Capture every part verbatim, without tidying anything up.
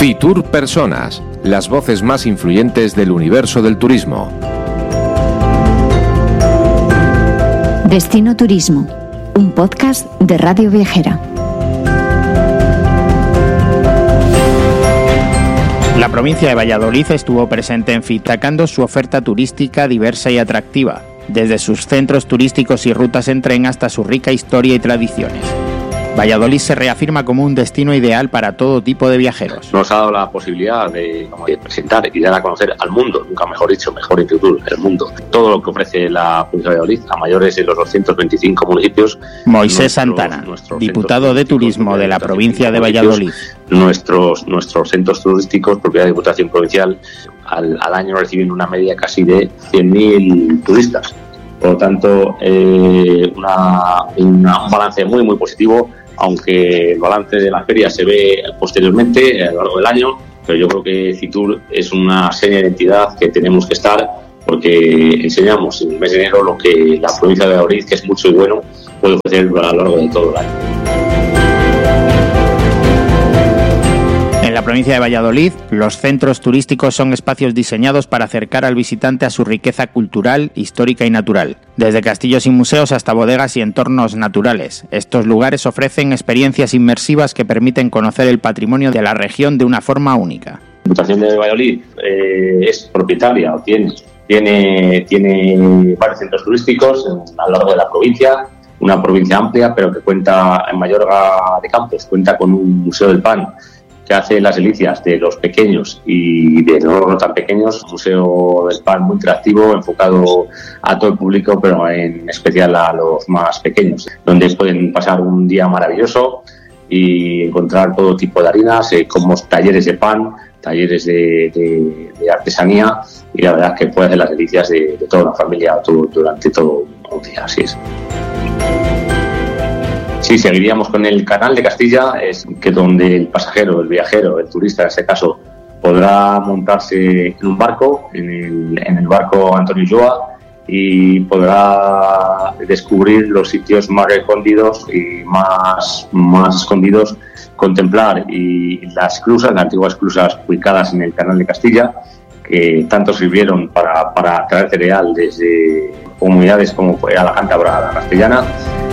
Fitur Personas, las voces más influyentes del universo del turismo. Destino Turismo, un podcast de Radio Viajera. La provincia de Valladolid estuvo presente en F I T, destacando su oferta turística diversa y atractiva, desde sus centros turísticos y rutas en tren hasta su rica historia y tradiciones. Valladolid se reafirma como un destino ideal para todo tipo de viajeros. Nos ha dado la posibilidad de, de presentar y dar a conocer al mundo, nunca mejor dicho, mejor en Fitur, el mundo, todo lo que ofrece la provincia de Valladolid a mayores de los doscientos veinticinco municipios. Moisés Santana, diputado de Turismo de la provincia de Valladolid. Nuestros, nuestros centros turísticos, propiedad de Diputación Provincial, al, al año reciben una media casi de cien mil turistas. Por lo tanto, eh, una, una, un balance muy, muy positivo, aunque el balance de la feria se ve posteriormente a lo largo del año, pero yo creo que Fitur es una seña de identidad que tenemos que estar, porque enseñamos en el mes de enero lo que la provincia de Valladolid, que es mucho y bueno, puede ofrecer a lo largo de todo el año. En la provincia de Valladolid, los centros turísticos son espacios diseñados para acercar al visitante a su riqueza cultural, histórica y natural. Desde castillos y museos hasta bodegas y entornos naturales, estos lugares ofrecen experiencias inmersivas que permiten conocer el patrimonio de la región de una forma única. La Diputación de Valladolid eh, es propietaria o tiene, tiene, tiene varios centros turísticos a lo largo de la provincia, una provincia amplia, pero que cuenta en Mayorga de Campos, cuenta con un museo del pan, que hace las delicias de los pequeños y de los no tan pequeños. Un museo del pan muy interactivo, enfocado a todo el público, pero en especial a los más pequeños, donde pueden pasar un día maravilloso y encontrar todo tipo de harinas, eh, como talleres de pan, talleres de, de, de artesanía, y la verdad es que puede hacer las delicias de, de toda una familia todo, durante todo un día. Así es. Sí, seguiríamos con el Canal de Castilla, es que donde el pasajero, el viajero, el turista en este caso, podrá montarse en un barco, en el, en el barco Antonio Ulloa, y podrá descubrir los sitios más recónditos y más, más escondidos, contemplar y las esclusas, las antiguas esclusas ubicadas en el Canal de Castilla, que tanto sirvieron para, para traer cereal desde comunidades como a la cántabra, la castellana.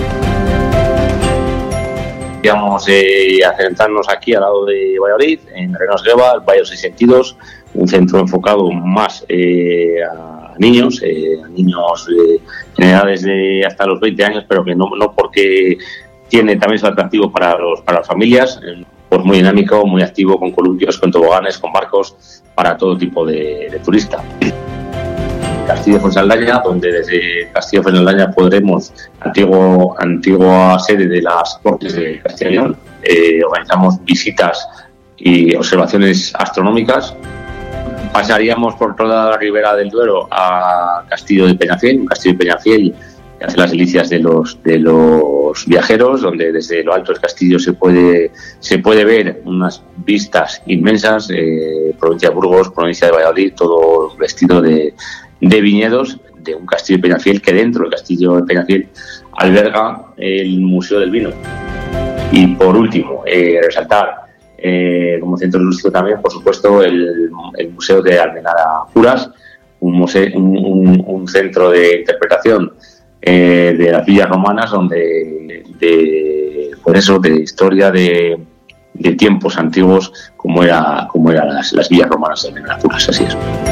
Queríamos eh, acentrarnos aquí al lado de Valladolid, en Renos Gueva, el Valle de los Seis Sentidos, un centro enfocado más eh, a niños, eh, a niños eh, en edades de hasta los veinte años, pero que no, no porque tiene también su atractivo para, los, para las familias, eh, pues muy dinámico, muy activo, con columpios, con toboganes, con barcos, para todo tipo de, de turista. Castillo de Fuensaldaña, donde desde Castillo de Fuensaldaña podremos, antiguo, antigua sede de las Cortes de Castilla y León, eh, organizamos visitas y observaciones astronómicas. Pasaríamos por toda la ribera del Duero a Castillo de Peñafiel, un Castillo de Peñafiel que hace las delicias de los de los viajeros, donde desde lo alto del castillo se puede se puede ver unas vistas inmensas, eh, provincia de Burgos, provincia de Valladolid, todo vestido de de viñedos, de un castillo de Peñafiel, que dentro del castillo de Peñafiel alberga el Museo del Vino. Y por último, eh, resaltar eh, como centro turístico también, por supuesto, el, el Museo de Almenara Puras, un, museo, un, un, un centro de interpretación eh, de las villas romanas, donde de, por eso, de historia de, de tiempos antiguos, como era como eran las, las villas romanas de Almenara Puras. Así es.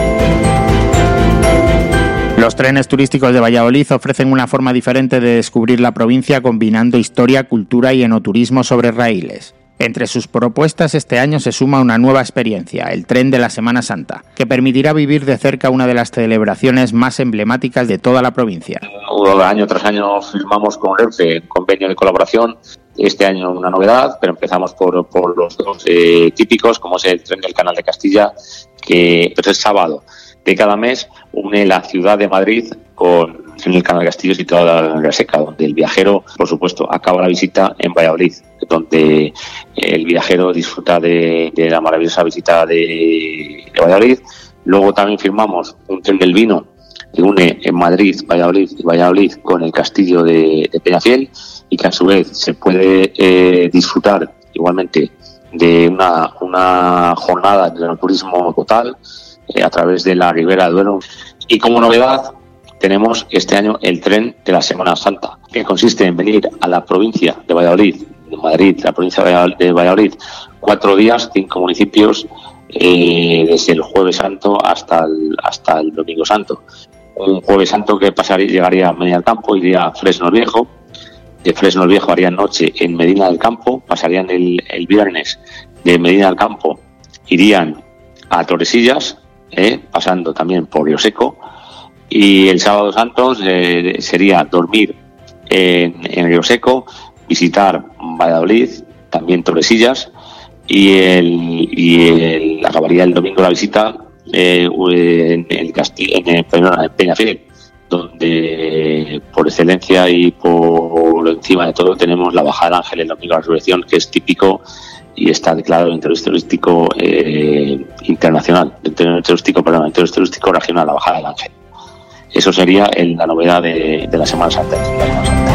Los trenes turísticos de Valladolid ofrecen una forma diferente de descubrir la provincia, combinando historia, cultura y enoturismo sobre raíles. Entre sus propuestas este año se suma una nueva experiencia, el Tren de la Semana Santa, que permitirá vivir de cerca una de las celebraciones más emblemáticas de toda la provincia. Año tras año firmamos con Renfe un convenio de colaboración. Este año una novedad, pero empezamos por, por los dos eh, típicos, como es el Tren del Canal de Castilla, que pues, el sábado de cada mes une la ciudad de Madrid con el Canal de Castillo situado en la Seca, donde el viajero, por supuesto, acaba la visita en Valladolid, donde el viajero disfruta de, de la maravillosa visita de, de Valladolid. Luego también firmamos un tren del vino que une en Madrid, Valladolid y Valladolid con el castillo de, de Peñafiel, y que a su vez se puede eh, disfrutar igualmente de una, una jornada de turismo total eh, a través de la Ribera del Duero. Y como novedad tenemos este año el tren de la Semana Santa, que consiste en venir a la provincia de Valladolid, de Madrid, la provincia de Valladolid, cuatro días, cinco municipios, eh, desde el Jueves Santo hasta el, hasta el Domingo Santo. Un Jueves Santo que pasaría, llegaría a Medina del Campo, iría a Fresno el Viejo. De Fresno el Viejo harían noche en Medina del Campo, pasarían el, el viernes de Medina del Campo, irían a Torresillas, eh, pasando también por Río Seco, y el Sábado Santo eh, sería dormir en, en Río Seco, visitar Valladolid, también Torresillas, y, el, y el, acabaría el domingo la visita eh, en, el Castillo, en, el, en Peñafiel, donde por excelencia y por encima de todo tenemos la Bajada del Ángel, el domingo de la Resurrección, que es típico y está declarado interés turístico eh, internacional, interés turístico, perdón, interés turístico regional, la Bajada del Ángel. Eso sería el, la novedad de, de la Semana Santa. De la Semana Santa.